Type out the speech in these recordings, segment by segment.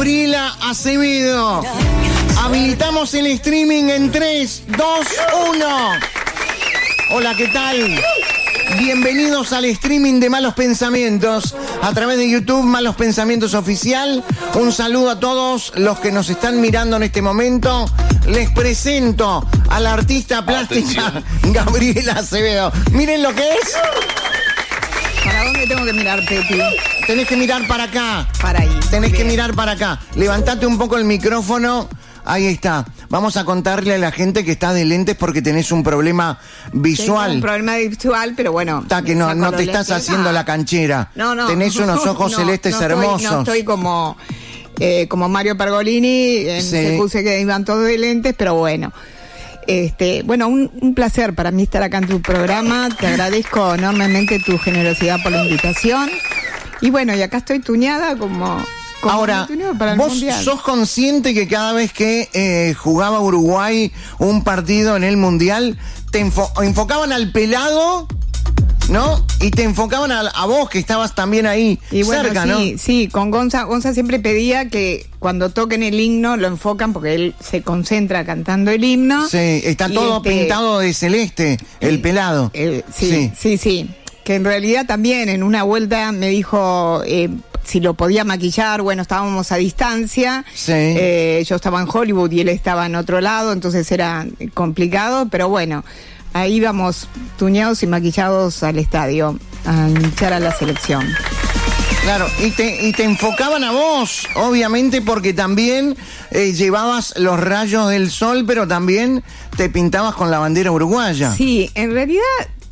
Gabriela Acevedo. Habilitamos el streaming en 3, 2, 1. Hola, ¿qué tal? Bienvenidos al streaming de Malos Pensamientos a través de YouTube, Malos Pensamientos Oficial. Un saludo a todos los que nos están mirando en este momento. Les presento a la artista plástica Gabriela Acevedo. Miren lo que es. ¿Para dónde tengo que mirar, Peti? Tenés que mirar para acá. Para ahí. Tenés que mirar para acá. Levantate un poco el micrófono. Ahí está. Vamos a contarle a la gente que estás de lentes porque tenés un problema visual. Tengo un problema visual, pero bueno. Está que no te estás haciendo la canchera. No. Tenés unos ojos celestes hermosos. No estoy como Mario Pergolini, se puse que iban todos de lentes, pero bueno. Bueno, un placer para mí estar acá en tu programa. Te agradezco enormemente tu generosidad por la invitación. Y bueno, y acá estoy tuñada como ahora, para el ¿vos mundial. sos consciente que cada vez que jugaba Uruguay un partido en el Mundial, te enfocaban al pelado, ¿no? Y te enfocaban a vos, que estabas también ahí y bueno, cerca, sí, ¿no? Sí, con Gonza siempre pedía que cuando toquen el himno lo enfocan porque él se concentra cantando el himno. Sí, está todo pintado de celeste, el pelado. Sí. Que en realidad también en una vuelta me dijo si lo podía maquillar. Bueno, estábamos a distancia. Sí. Yo estaba en Hollywood y él estaba en otro lado, entonces era complicado, pero bueno, ahí íbamos tuñados y maquillados al estadio a hinchar a la selección. Claro, y te enfocaban a vos, obviamente, porque también llevabas los rayos del sol, pero también te pintabas con la bandera uruguaya. Sí, en realidad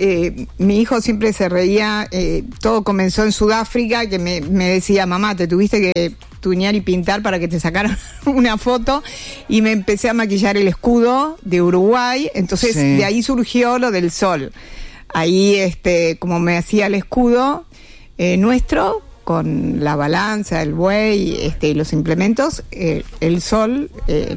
mi hijo siempre se reía. Todo comenzó en Sudáfrica, que me decía: mamá, te tuviste que tuñar y pintar para que te sacaran una foto, y me empecé a maquillar el escudo de Uruguay. Entonces de ahí surgió lo del sol. Ahí como me hacía el escudo nuestro, con la balanza, el buey, los implementos, el sol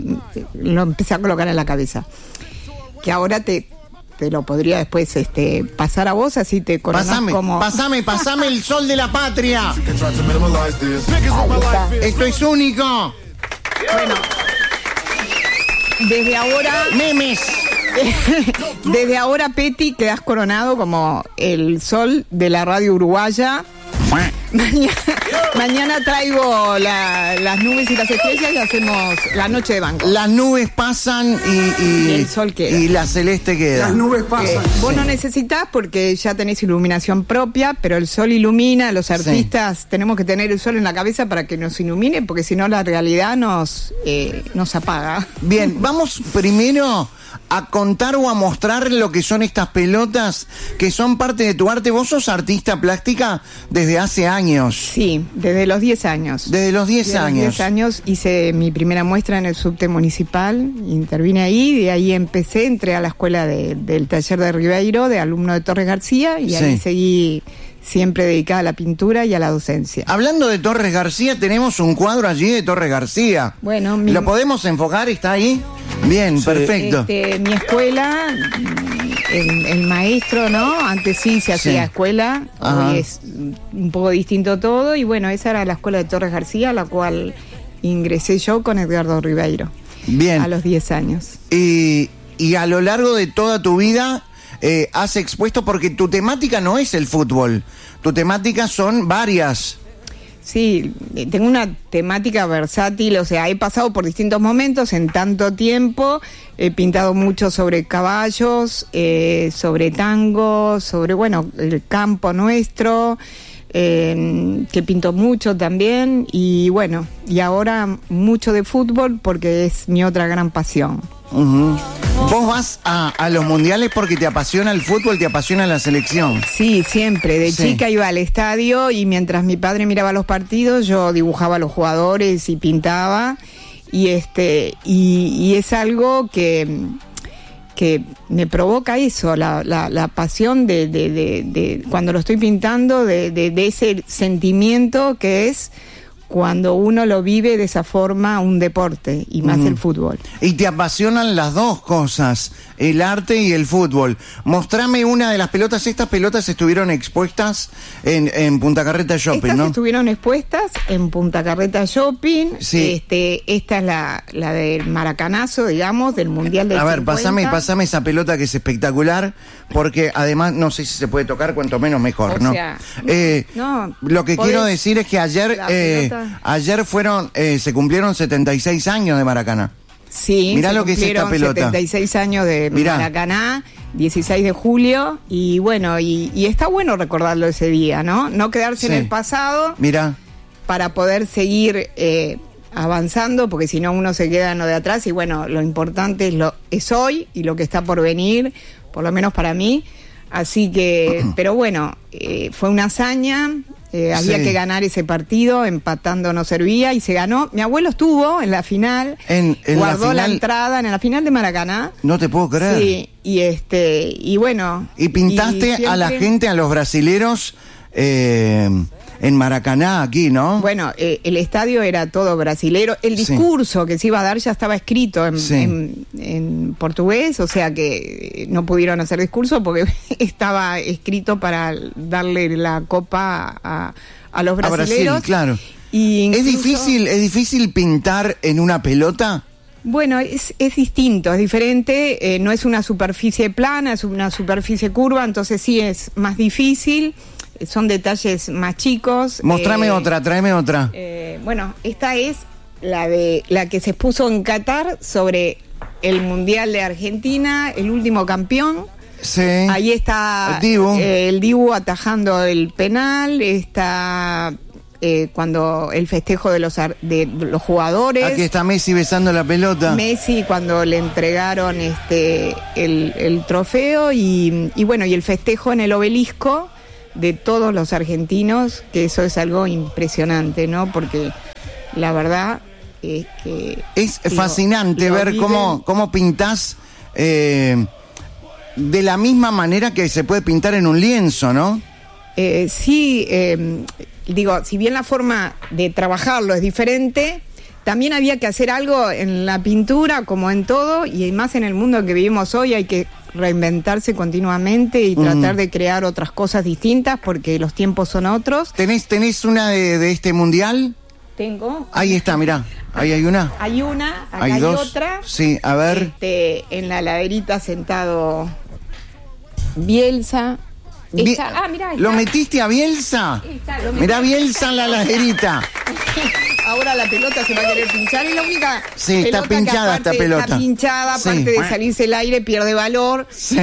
lo empecé a colocar en la cabeza. Que ahora te lo podría después pasar a vos, así te coronás como... Pasame el sol de la patria. Esto es único. Bueno, desde ahora... Memes. Desde ahora, Peti, quedás coronado como el sol de la radio uruguaya. Mañana traigo las nubes y las estrellas y hacemos la noche de banco. Las nubes pasan y el sol queda. Y la celeste queda. Las nubes pasan. Vos no necesitas porque ya tenés iluminación propia, pero el sol ilumina. Los artistas tenemos que tener el sol en la cabeza para que nos ilumine, porque si no la realidad nos apaga. Bien, vamos primero a contar o a mostrar lo que son estas pelotas que son parte de tu arte. Vos sos artista plástica desde hace años. Sí, desde los 10 años. Desde los 10 años. Los 10 años hice mi primera muestra en el subte municipal, intervine ahí, de ahí entré a la escuela del taller de Ribeiro, de alumno de Torres García, y ahí seguí siempre dedicada a la pintura y a la docencia. Hablando de Torres García, tenemos un cuadro allí de Torres García. Bueno, ¿lo podemos enfocar? ¿Está ahí? Bien, perfecto. Mi escuela, el maestro, ¿no? Antes sí se hacía escuela, hoy es un poco distinto todo, y bueno, esa era la escuela de Torres García, a la cual ingresé yo con Edgardo Ribeiro. Bien. A los 10 años. Y a lo largo de toda tu vida has expuesto, porque tu temática no es el fútbol, tu temática son varias. Sí, tengo una temática versátil, o sea, he pasado por distintos momentos en tanto tiempo, he pintado mucho sobre caballos, sobre tango, sobre, bueno, el campo nuestro, que pinto mucho también, y bueno, y ahora mucho de fútbol porque es mi otra gran pasión. Uh-huh. ¿Vos vas a los mundiales porque te apasiona el fútbol, te apasiona la selección? Sí, siempre. De chica iba al estadio y mientras mi padre miraba los partidos, yo dibujaba a los jugadores y pintaba. Y es algo que me provoca eso, la pasión de cuando lo estoy pintando, de ese sentimiento que es cuando uno lo vive de esa forma, un deporte, y más el fútbol. Y te apasionan las dos cosas, el arte y el fútbol. Mostrame una de las pelotas. Estas pelotas estuvieron expuestas en Punta Carreta Shopping, Estas ¿no? estuvieron expuestas en Punta Carreta Shopping. Sí. Esta es la del maracanazo, digamos, del Mundial del 50. A ver, pasame esa pelota que es espectacular, porque además no sé si se puede tocar, cuanto menos mejor, ¿no? O sea, lo que quiero decir es que ayer se cumplieron 76 años de Maracaná. Sí, mirá lo que es esta pelota. 76 años de Maracaná, 16 de julio, y bueno, y está bueno recordarlo ese día, ¿no? No quedarse en el pasado. Mirá. Para poder seguir avanzando, porque si no uno se queda en lo de atrás, y bueno, lo importante es hoy y lo que está por venir, por lo menos para mí. Así que, pero bueno, fue una hazaña. Había que ganar ese partido, empatando no servía, y se ganó. Mi abuelo estuvo en la final, guardó la entrada en la final de Maracaná. No te puedo creer. Sí, y bueno. Y pintaste a la gente, a los brasileros, en Maracaná, aquí, ¿no? Bueno, el estadio era todo brasilero. El discurso que se iba a dar ya estaba escrito en portugués, o sea que no pudieron hacer discurso porque estaba escrito para darle la copa a los brasileros. A Brasil, claro. Y incluso, ¿Es difícil pintar en una pelota? Bueno, es distinto, es diferente. No es una superficie plana, es una superficie curva, entonces sí es más difícil. Son detalles más chicos. Mostrame otra, tráeme otra. Bueno, esta es la que se expuso en Qatar sobre el Mundial de Argentina, el último campeón. Sí. Ahí está el Dibu atajando el penal, está cuando el festejo de los jugadores. Aquí está Messi besando la pelota. Messi cuando le entregaron el trofeo y bueno, y el festejo en el obelisco de todos los argentinos, que eso es algo impresionante, ¿no? Porque la verdad es que... Es fascinante ver cómo pintás de la misma manera que se puede pintar en un lienzo, ¿no? Sí, digo, si bien la forma de trabajarlo es diferente, también había que hacer algo en la pintura, como en todo, y más en el mundo en que vivimos hoy, hay que reinventarse continuamente y tratar de crear otras cosas distintas, porque los tiempos son otros. ¿Tenés una de este mundial? Tengo. Ahí está, mirá. Ahí hay una. Hay una, acá hay dos. Otra. Sí, a ver. En la laderita sentado Bielsa. Mirá. ¿Lo metiste a Bielsa? Mirá Bielsa en la laderita. Ahora la pelota se va a querer pinchar, es la única. Sí, está pinchada esta pelota. Está pinchada, aparte de salirse el aire, pierde valor. Sí.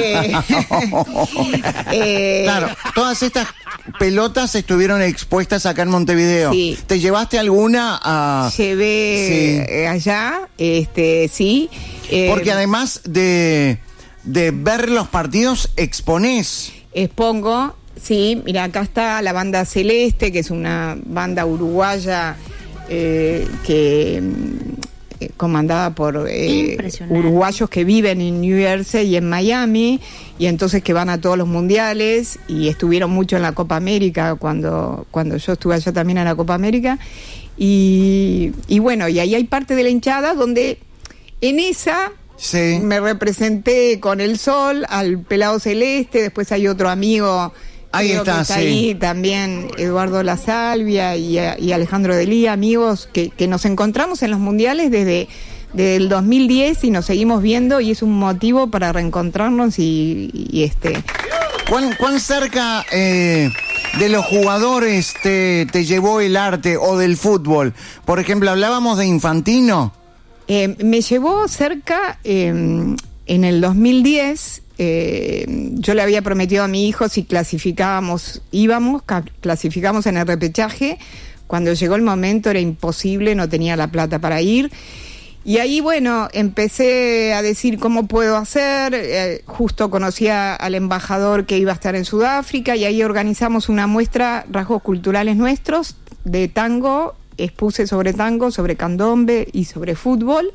Claro, todas estas pelotas estuvieron expuestas acá en Montevideo. Sí. ¿Te llevaste alguna a...? Llevé allá, sí. Porque además de ver los partidos, exponés. Expongo, sí, mira, acá está la banda Celeste, que es una banda uruguaya comandada por uruguayos que viven en New Jersey y en Miami, y entonces que van a todos los mundiales, y estuvieron mucho en la Copa América cuando yo estuve allá también en la Copa América, y bueno, y ahí hay parte de la hinchada donde en esa... Sí. Me representé con el Sol, al Pelado Celeste, después hay otro amigo ahí está, que está ahí también, Eduardo La Salvia y Alejandro Delía, amigos que nos encontramos en los mundiales desde el 2010 y nos seguimos viendo, y es un motivo para reencontrarnos y ¿Cuán cerca de los jugadores te llevó el arte o del fútbol? Por ejemplo, hablábamos de Infantino. Me llevó cerca en el 2010. Yo le había prometido a mi hijo si clasificamos en el repechaje. Cuando llegó el momento era imposible, no tenía la plata para ir. Y ahí, bueno, empecé a decir cómo puedo hacer. Justo conocí al embajador que iba a estar en Sudáfrica, y ahí organizamos una muestra, rasgos culturales nuestros, de tango. Expuse sobre tango, sobre candombe y sobre fútbol,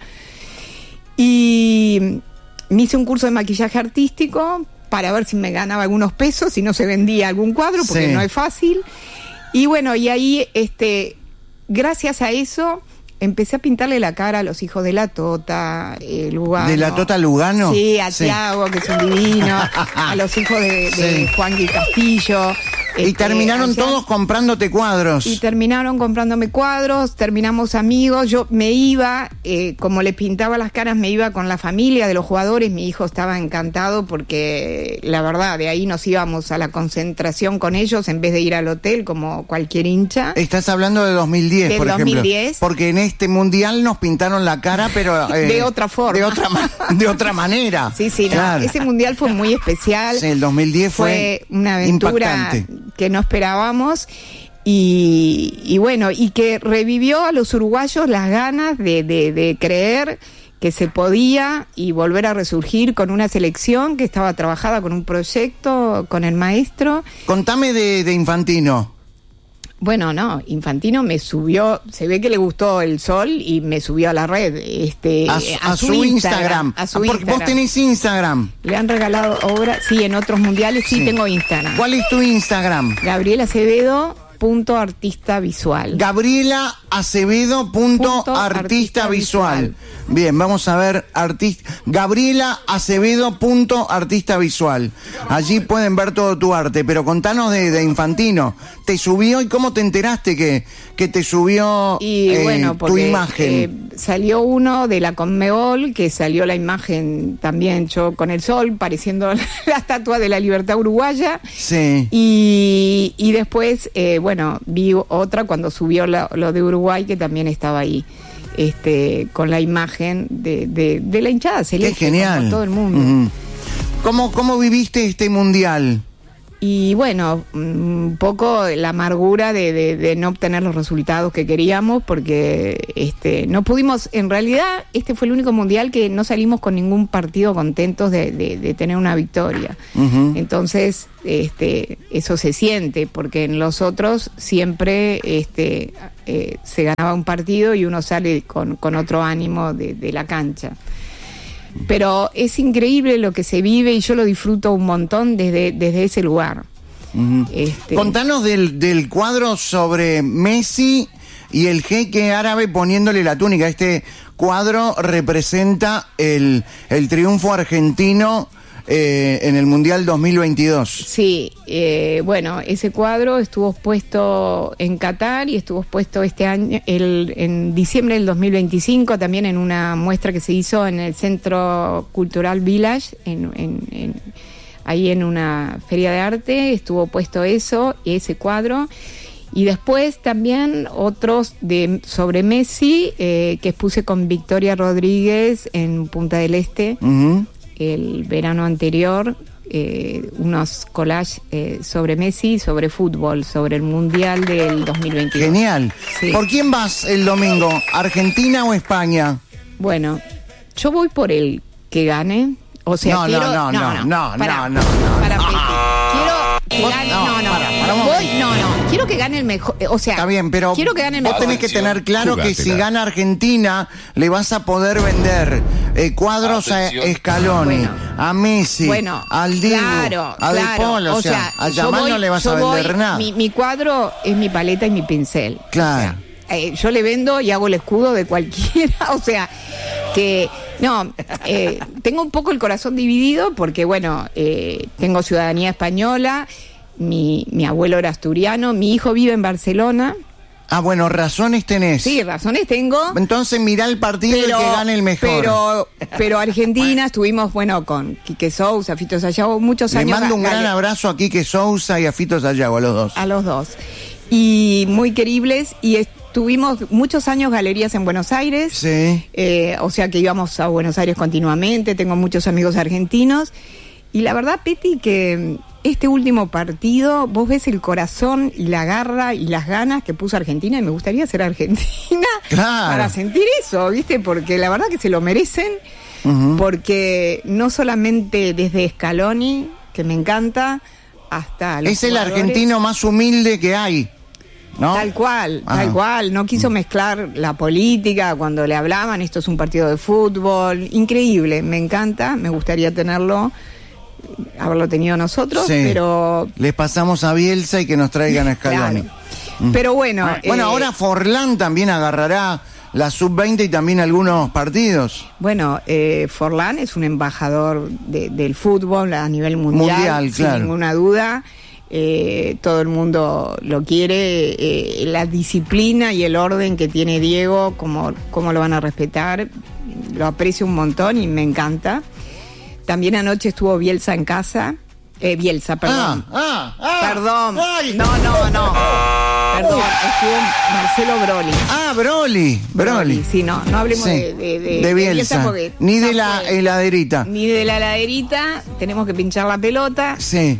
y me hice un curso de maquillaje artístico para ver si me ganaba algunos pesos, si no se vendía algún cuadro, porque no es fácil. Y bueno, y ahí gracias a eso empecé a pintarle la cara a los hijos de la Tota, Lugano. ¿De la Tota Lugano? Sí, a Tiago, que es un divino, a los hijos de Juan Gui Castillo. Y terminaron todos comprándote cuadros. Y terminaron comprándome cuadros, terminamos amigos. Yo me iba, como les pintaba las caras, me iba con la familia de los jugadores. Mi hijo estaba encantado porque, la verdad, de ahí nos íbamos a la concentración con ellos en vez de ir al hotel como cualquier hincha. Estás hablando de 2010, por ejemplo. 2010. Porque en este mundial nos pintaron la cara, pero... de otra forma. De otra manera. Sí, claro. Ese mundial fue muy especial. Sí, el 2010 fue una aventura que no esperábamos. Y bueno, y que revivió a los uruguayos las ganas de creer que se podía y volver a resurgir con una selección que estaba trabajada con un proyecto, con el maestro. Contame de Infantino. Bueno, no, Infantino me subió, se ve que le gustó el sol y me subió a la red, a su Instagram. Porque vos tenés Instagram. Le han regalado obras, sí, en otros mundiales sí tengo Instagram. ¿Cuál es tu Instagram? Gabriela Acevedo.artista visual. Gabriela Acevedo.artista visual. Bien, vamos a ver Gabriela Acevedo.artista visual. Allí pueden ver todo tu arte, pero contanos de Infantino. ¿Te subió y cómo te enteraste que te subió bueno, porque, tu imagen? Salió uno de la Conmebol, que salió la imagen también yo con el sol, pareciendo la estatua de la libertad uruguaya. Sí. Y después, bueno, vi otra cuando subió lo de Uruguay, que también estaba ahí. Con la imagen de la hinchada celeste. Qué genial. Con todo el mundo. ¿Cómo viviste este mundial? Y bueno, un poco la amargura de no obtener los resultados que queríamos, porque no pudimos, en realidad este fue el único mundial que no salimos con ningún partido contentos de tener una victoria. Entonces, eso se siente, porque en los otros siempre se ganaba un partido y uno sale con otro ánimo de la cancha. Pero es increíble lo que se vive y yo lo disfruto un montón desde ese lugar. Contanos del cuadro sobre Messi y el jeque árabe poniéndole la túnica. Este cuadro representa el triunfo argentino en el Mundial 2022. Sí, bueno, ese cuadro estuvo expuesto en Qatar y estuvo expuesto este año, en diciembre del 2025, también en una muestra que se hizo en el Centro Cultural Village, ahí en una feria de arte, estuvo puesto ese cuadro. Y después también otros sobre Messi, que expuse con Victoria Rodríguez en Punta del Este. El verano anterior, unos collages sobre Messi, sobre fútbol, sobre el Mundial del 2022. Genial. Sí. ¿Por quién vas el domingo? ¿Argentina o España? Bueno, yo voy por el que gane. O sea, no. Quiero que gane, quiero que gane el mejor, o sea, está bien, pero quiero que gane el mejor. Vos tenés que tener claro que si gana Argentina le vas a poder vender cuadros a Scaloni, a Messi, al Dibu, a De Paul, o sea, a Yamal no le vas a vender nada. Mi cuadro es mi paleta y mi pincel. Claro. O sea, yo le vendo y hago el escudo de cualquiera, o sea, que no, tengo un poco el corazón dividido porque, bueno, tengo ciudadanía española, mi abuelo era asturiano, mi hijo vive en Barcelona. Ah, bueno, razones tenés. Sí, razones tengo. Entonces mirá el partido y que gane el mejor. Pero Argentina, estuvimos, bueno, con Quique Sousa, Fito Sayago, muchos años. Le mando un gran abrazo a Quique Sousa y a Fito Sayago, a los dos. A los dos. Y muy queribles, y tuvimos muchos años galerías en Buenos Aires. Sí. O sea que íbamos a Buenos Aires continuamente, tengo muchos amigos argentinos. Y la verdad, Peti, que este último partido, vos ves el corazón y la garra y las ganas que puso Argentina, y me gustaría ser argentina para sentir eso, ¿viste? Porque la verdad que se lo merecen, porque no solamente desde Scaloni, que me encanta, hasta los es el jugadores, argentino más humilde que hay, ¿no? Tal cual, no quiso mezclar la política cuando le hablaban, esto es un partido de fútbol, increíble, me encanta, me gustaría haberlo tenido nosotros, sí, pero... Les pasamos a Bielsa y que nos traigan a Scaloni. Claro. Pero bueno... Bueno, ahora Forlán también agarrará la sub-20 y también algunos partidos. Bueno, Forlán es un embajador del fútbol a nivel mundial, sin claro. ninguna duda. Todo el mundo lo quiere. La disciplina y el orden que tiene Diego, cómo lo van a respetar, lo aprecio un montón y me encanta. También anoche estuvo Bielsa en casa. Bielsa, perdón. Perdón. Ay. No. Perdón, estuvo Marcelo Broly. Sí, no hablemos de Bielsa. Porque ni de la heladerita. Ni de la heladerita, tenemos que pinchar la pelota. Sí.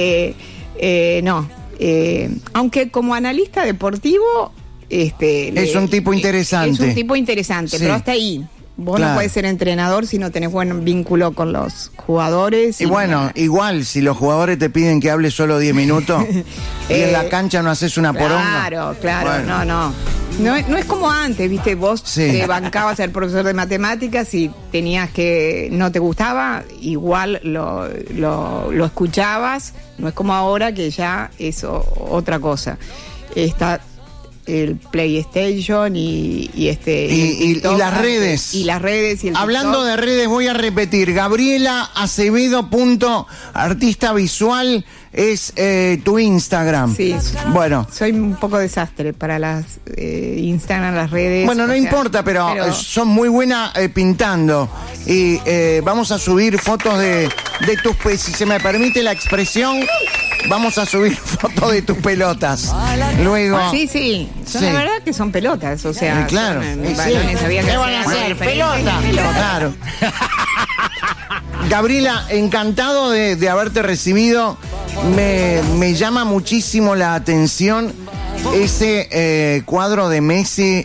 Aunque como analista deportivo, es un tipo interesante. Es un tipo interesante, Sí. pero hasta ahí. Vos Claro. no podés ser entrenador si no tenés buen vínculo con los jugadores. Y bueno, igual, si los jugadores te piden que hables solo 10 minutos y en la cancha no haces una poronga. Claro, Bueno. No es como antes, viste, vos Sí. te bancabas al profesor de matemáticas y tenías que, no te gustaba, igual lo escuchabas, no es como ahora que ya es otra cosa. Está el PlayStation y las redes. Y las redes y el Hablando TikTok. de redes, voy a repetir. Gabriela Acevedo artista visual es tu Instagram. Sí. Bueno. Soy un poco desastre para las Instagram, las redes. Bueno, no importa, pero son muy buena pintando. Y vamos a subir fotos de tus si se me permite la expresión, vamos a subir fotos de tus pelotas. Luego. Sí. La verdad que son pelotas, o sea, claro. balones, había que ¿Qué van a hacer? Pelota. Claro. Gabriela, encantado de haberte recibido. Me llama muchísimo la atención ese cuadro de Messi.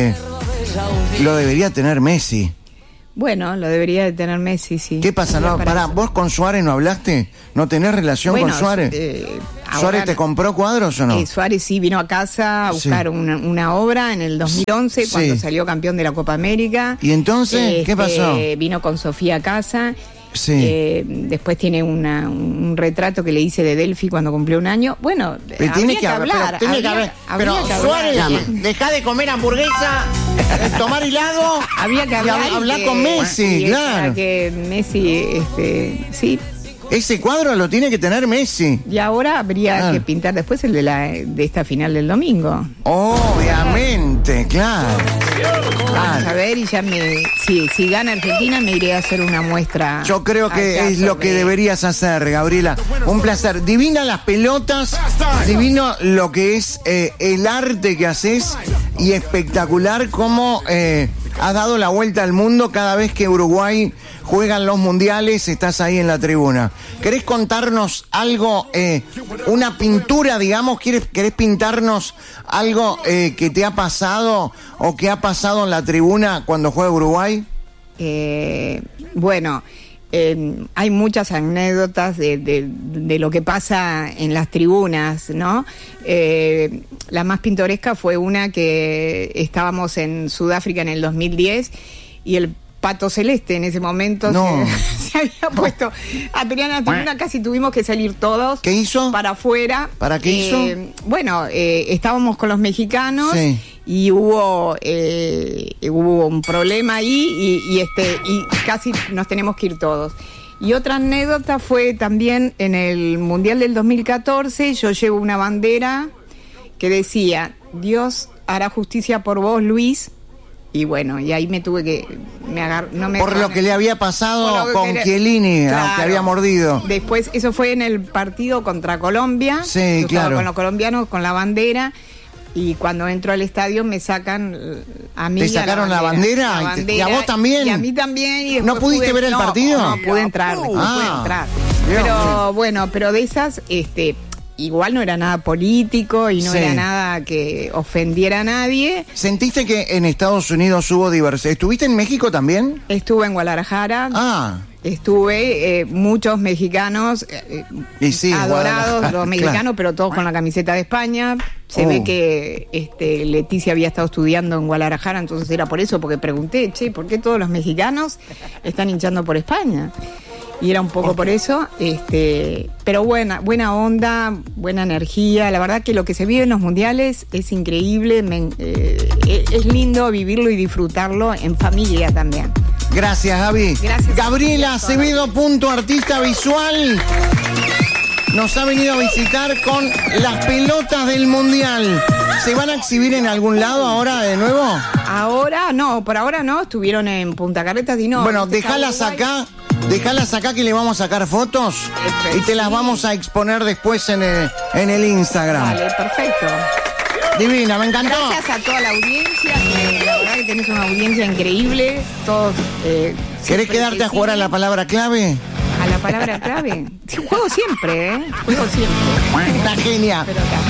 Lo debería tener Messi. Bueno, lo debería de tener Messi, sí. ¿Qué pasa? No, pará, ¿vos con Suárez no hablaste? ¿No tenés relación con Suárez? ¿Suárez te compró cuadros o no? Suárez sí vino a casa a buscar una obra en el 2011 cuando salió campeón de la Copa América. ¿Y entonces qué pasó? Vino con Sofía a casa. Sí. Después tiene un retrato que le hice de Delphi cuando cumplió un año. Bueno, tiene que hablar. Pero Suárez, dejá de comer hamburguesa, tomar helado. Había que hablar. Hablar con Messi, claro. Para que Messi, sí. Ese cuadro lo tiene que tener Messi. Y ahora habría que pintar después el de esta final del domingo. Obviamente, claro. Vamos a ver, y ya si gana Argentina me iré a hacer una muestra. Yo creo que es lo que deberías hacer, Gabriela. Un placer. Divina las pelotas, divino lo que es el arte que haces y espectacular cómo has dado la vuelta al mundo cada vez que Uruguay juegan los mundiales, estás ahí en la tribuna. ¿Querés contarnos algo, una pintura, digamos? ¿Querés pintarnos algo que te ha pasado o que ha pasado en la tribuna cuando juega Uruguay? Bueno, hay muchas anécdotas de lo que pasa en las tribunas, ¿no? La más pintoresca fue una que estábamos en Sudáfrica en el 2010 y el Pato Celeste en ese momento se había puesto a pelear en la tribuna, casi tuvimos que salir todos. ¿Qué hizo? Para afuera. ¿Para qué hizo? Bueno, estábamos con los mexicanos y hubo un problema ahí y casi nos tenemos que ir todos. Y otra anécdota fue también en el Mundial del 2014, yo llevo una bandera que decía, Dios hará justicia por vos, Luis. Y bueno, y ahí me tuve que... Por lo que le había pasado con Chiellini, que había mordido. Después, eso fue en el partido contra Colombia. Sí, claro. Con los colombianos, con la bandera. Y cuando entro al estadio me sacan a mí. ¿Te sacaron la bandera? ¿Y a vos también? Y a mí también. Y ¿No pudiste ver el partido? No pude entrar, pude entrar. Pero bueno, pero de esas... Igual no era nada político y no era nada que ofendiera a nadie. ¿Sentiste que en Estados Unidos hubo diversidad? ¿Estuviste en México también? Estuve en Guadalajara. Estuve, muchos mexicanos, adorados los mexicanos, claro. Pero todos con la camiseta de España. Se ve que Leticia había estado estudiando en Guadalajara, entonces era por eso, porque pregunté, ¿por qué todos los mexicanos están hinchando por España? y era un poco por eso, pero buena onda, buena energía. La verdad que lo que se vive en los mundiales es increíble, es lindo vivirlo y disfrutarlo en familia también. Gracias, Gaby. Gracias. Gabriela Acevedo, artista visual, nos ha venido a visitar con las pelotas del mundial. ¿Se van a exhibir en algún lado ahora de nuevo? Ahora no, por ahora no, estuvieron en Punta Carretas y no. Bueno, déjalas acá que le vamos a sacar fotos y te las vamos a exponer después en el Instagram. Vale, perfecto. Divina, me encantó. Gracias a toda la audiencia, la verdad que tenés una audiencia increíble. Todos. ¿Querés quedarte a jugar a la palabra clave? ¿A la palabra clave? Juego siempre, Juego siempre. Una genia.